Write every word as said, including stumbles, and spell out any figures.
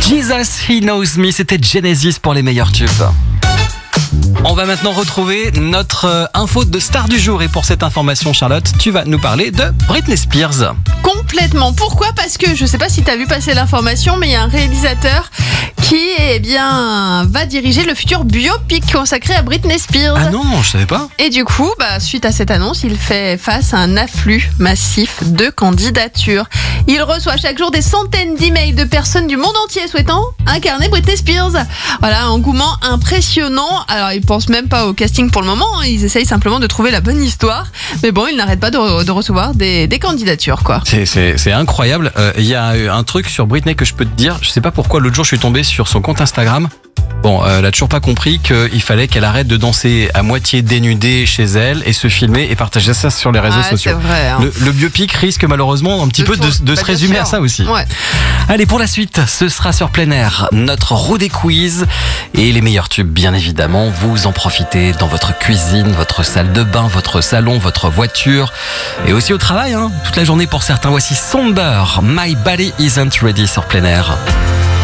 Jesus, He Knows Me, c'était Genesis pour les meilleurs tubes. On va maintenant retrouver notre info de star du jour. Et pour cette information, Charlotte, tu vas nous parler de Britney Spears. Complètement. Pourquoi ? Parce que je sais pas si tu as vu passer l'information, mais il y a un réalisateur qui eh bien, va diriger le futur biopic consacré à Britney Spears. Ah non, je savais pas. Et du coup, bah, suite à cette annonce, il fait face à un afflux massif de candidatures. Il reçoit chaque jour des centaines d'emails de personnes du monde entier souhaitant incarner Britney Spears. Voilà, engouement impressionnant. Alors, ils pensent même pas au casting pour le moment. Ils essayent simplement de trouver la bonne histoire. Mais bon, ils n'arrêtent pas de, re- de recevoir des, des candidatures, quoi. C'est, c'est, c'est incroyable. Il euh, y a un truc sur Britney que je peux te dire. Je sais pas pourquoi l'autre jour je suis tombé sur son compte Instagram. Bon, euh, elle a toujours pas compris qu'il fallait qu'elle arrête de danser à moitié dénudée chez elle et se filmer et partager ça sur les réseaux Ouais, sociaux. c'est vrai, hein. Le, le biopic risque malheureusement un petit De peu de, tour- de bah, se bien résumer sûr. à ça aussi. Ouais. Allez, pour la suite, ce sera sur plein air, notre roue des quiz et les meilleurs tubes, bien évidemment. Vous en profitez dans votre cuisine, votre salle de bain, votre salon, votre voiture et aussi au travail, hein, toute la journée pour certains. Voici Somber, My Body Isn't Ready sur plein air.